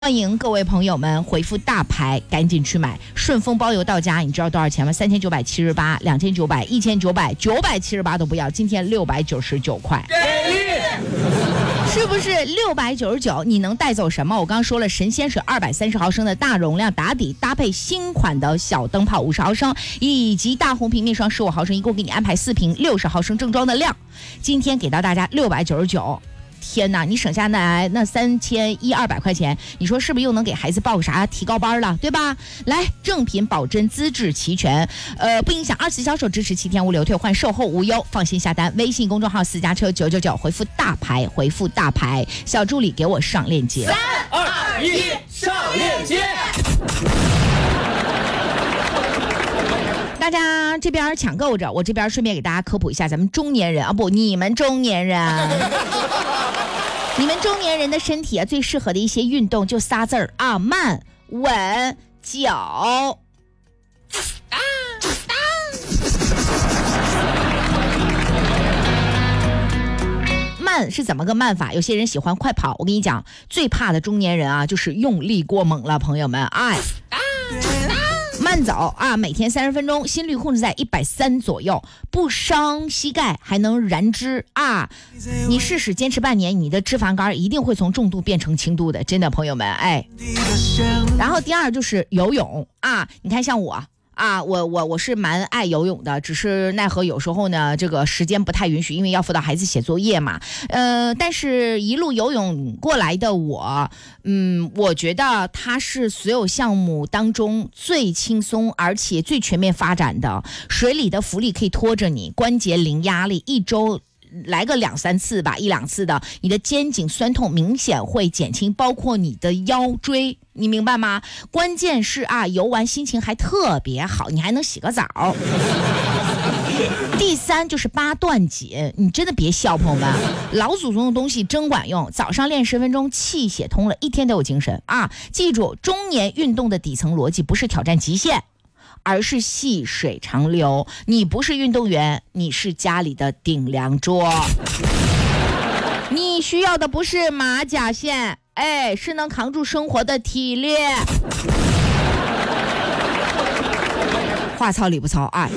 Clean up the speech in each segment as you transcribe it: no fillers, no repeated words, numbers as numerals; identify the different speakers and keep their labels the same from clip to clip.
Speaker 1: 欢迎各位朋友们回复大牌，赶紧去买，顺丰包邮到家。你知道多少钱吗？3978、2900、1900、978都不要，今天699块，是不是699？你能带走什么？我刚刚说了，神仙水230毫升的大容量打底，搭配新款的小灯泡50毫升，以及大红瓶面霜15毫升，一共给你安排4瓶60毫升正装的量。今天给到大家699。天哪，你省下那3100-200块钱，你说是不是又能给孩子报个啥提高班了，对吧？来，正品保真，资质齐全，不影响2次销售，支持7天无流退换，售后无忧，放心下单。微信公众号私家车999，回复大牌，回复大牌，小助理给我上链接。
Speaker 2: 3、2、1，上链接。
Speaker 1: 大家这边抢购着，我这边顺便给大家科普一下，咱们中年人啊，不，你们中年人。你们中年人的身体啊，最适合的一些运动就仨字儿啊：慢、稳、脚。慢是怎么个慢法？有些人喜欢快跑，我跟你讲，最怕的中年人啊，就是用力过猛了，朋友们，慢走啊，每天30分钟，心率控制在130左右，不伤膝盖，还能燃脂啊！你试试，坚持半年，你的脂肪肝一定会从重度变成轻度的，真的，朋友们，哎。然后第二就是游泳啊，你看像我。我是蛮爱游泳的，只是奈何有时候呢，这个时间不太允许，因为要辅导孩子写作业嘛。但是一路游泳过来的我觉得它是所有项目当中最轻松而且最全面发展的。水里的浮力可以拖着你，关节零压力，一周来个2-3次吧，1-2次的，你的肩颈酸痛明显会减轻，包括你的腰椎，你明白吗？关键是啊，游完心情还特别好，你还能洗个澡。第三就是8段锦，你真的别笑，朋友们，老祖宗的东西真管用。早上练10分钟，气血通了，一天都有精神啊！记住，中年运动的底层逻辑不是挑战极限，而是细水长流。你不是运动员，你是家里的顶梁桌。你需要的不是马甲线，是能扛住生活的体力。话糙理不糙啊！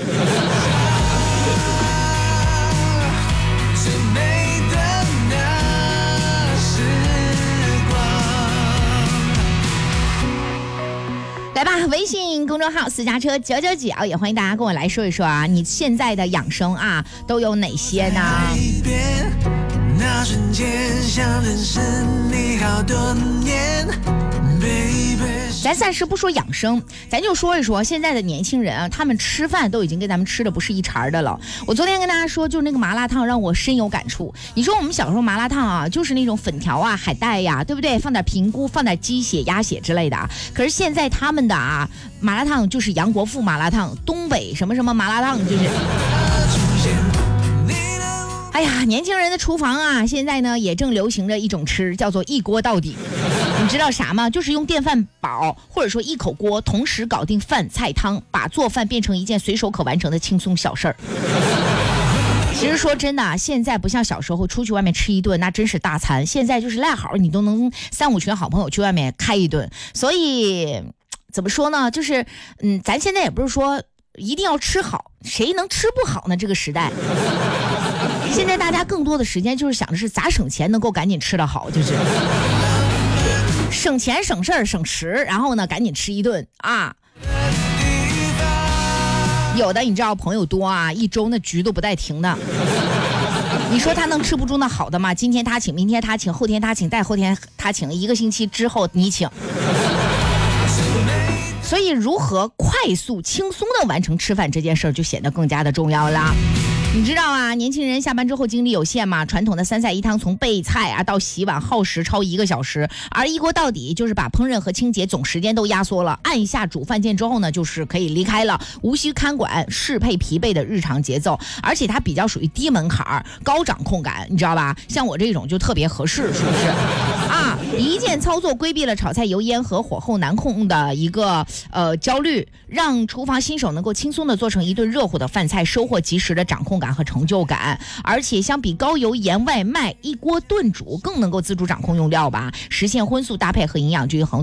Speaker 1: 来吧，微信公众号私家车999，也欢迎大家跟我来说一说啊，你现在的养生啊都有哪些呢？那瞬间想认识你好多年，咱暂时不说养生，咱就说一说现在的年轻人啊，他们吃饭都已经跟咱们吃的不是一茬的了。我昨天跟大家说，就是那个麻辣烫让我深有感触。你说我们小时候麻辣烫啊，就是那种粉条啊、海带呀，对不对？放点平菇，放点鸡血、鸭血之类的啊。可是现在他们的啊麻辣烫就是杨国富麻辣烫、东北什么什么麻辣烫，就是。哎呀，年轻人的厨房啊，现在呢也正流行着一种吃，叫做一锅到底。你知道啥吗？就是用电饭煲或者说一口锅同时搞定饭菜汤，把做饭变成一件随手可完成的轻松小事儿。其实说真的，现在不像小时候出去外面吃一顿那真是大餐，现在就是赖好你都能3-5群好朋友去外面开一顿。所以怎么说呢，就是咱现在也不是说一定要吃好，谁能吃不好呢？这个时代现在大家更多的时间就是想的是咋省钱能够赶紧吃得好，就是省钱省事儿省时，然后呢赶紧吃一顿啊。有的你知道朋友多啊，一周那局都不带停的。你说他能吃不住那好的吗？今天他请，明天他请，后天他请，再后天他请，1个星期之后你请。所以如何快速轻松的完成吃饭这件事儿就显得更加的重要啦。你知道啊，年轻人下班之后精力有限嘛，传统的3菜1汤从备菜啊到洗碗耗时超1个小时，而一锅到底就是把烹饪和清洁总时间都压缩了。按一下煮饭键之后呢，就是可以离开了，无需看管适配疲惫的日常节奏，而且它比较属于低门槛高掌控感，你知道吧？像我这种就特别合适，是不是啊？一键操作规避了炒菜油烟和火候难控的一个焦虑，让厨房新手能够轻松的做成一顿热乎的饭菜，收获及时的掌控感。 感和成就感。而且相比高油盐外卖，一锅炖煮更能够自主掌控用料吧，实现荤素搭配和营养均衡。